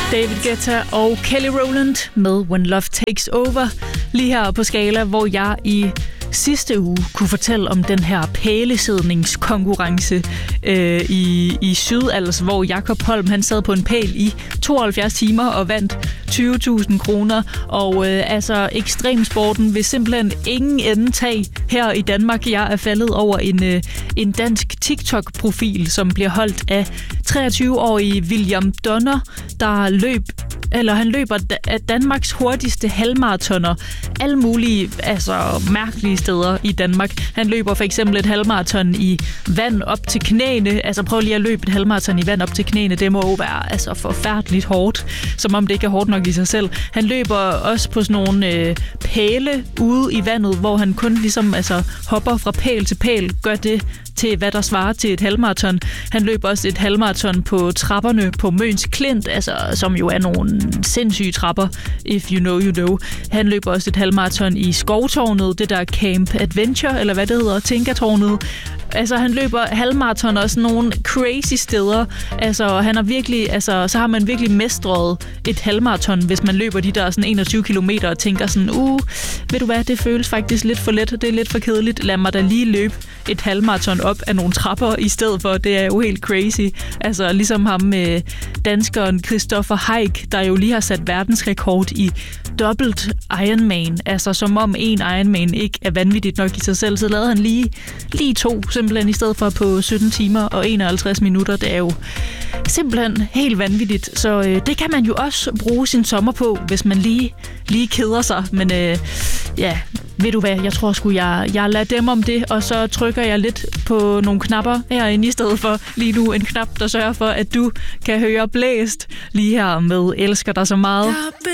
David Guetta og Kelly Rowland med When Love Takes Over. Lige her på Skala, hvor jeg i sidste uge kunne fortælle om den her pælesidningskonkurrence i Sydals, hvor Jakob Holm han sad på en pæl i 72 timer og vandt 20.000 kroner. Og altså ekstremsporten vil simpelthen ingen ende tage her i Danmark. Jeg er faldet over en dansk TikTok-profil, som bliver holdt af 23-årige William Donner, han løber af Danmarks hurtigste halvmaratoner alle mulige mærkelige steder i Danmark. Han løber for eksempel et halvmaraton i vand op til knæene. Altså prøv lige at løbe et halvmaraton i vand op til knæene. Det må jo være forfærdeligt hårdt, som om det ikke er hårdt nok i sig selv. Han løber også på sådan nogle pæle ude i vandet, hvor han kun ligesom hopper fra pæl til pæl, gør det til, hvad der svarer til et halvmaraton. Han løber også et halvmaraton på trapperne på Møns Klint, som jo er nogle sindssyge trapper, if you know, you know. Han løber også et halvmaraton i Skovtårnet, det der Camp Adventure, eller hvad det hedder, Tinkertårnet. Han løber halvmaraton også nogle crazy steder. Han har virkelig, så har man virkelig mestret et halvmaraton, hvis man løber de der 21 kilometer og tænker ved du hvad, det føles faktisk lidt for let, det er lidt for kedeligt. Lad mig da lige løbe et halvmaraton op af nogle trapper i stedet for. Det er jo helt crazy. Ligesom ham med danskeren Christopher Haik, der jo lige har sat verdensrekord i dobbelt Ironman. Som om en Ironman ikke er vanvittigt nok i sig selv, så lavede han lige to simpelthen i stedet for på 17 timer og 51 minutter. Det er jo simpelthen helt vanvittigt. Så det kan man jo også bruge sin sommer på, hvis man lige keder sig. Men ved du hvad, jeg tror sgu, jeg lader dem om det, og så trykker jeg lidt på nogle knapper herinde i stedet for lige nu en knap, der sørger for, at du kan høre blæst lige her med Elsker dig så meget.